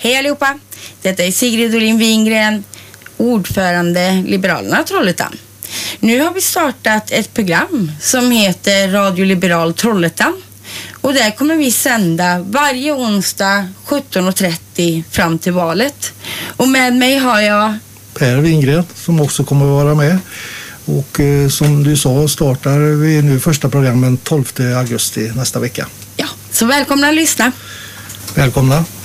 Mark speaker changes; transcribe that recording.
Speaker 1: Hej allihopa! Detta är Sigrid Olin Wingren, ordförande Liberalerna Trollhättan. Nu har vi startat ett program som heter Radio Liberal Trollhättan. Och där kommer vi sända varje onsdag 17:30 fram till valet. Och med mig har jag
Speaker 2: Per Wingren som också kommer att vara med. Och som du sa startar vi nu första programmen 12 augusti nästa vecka.
Speaker 1: Ja, så välkomna att lyssna.
Speaker 2: Välkomna.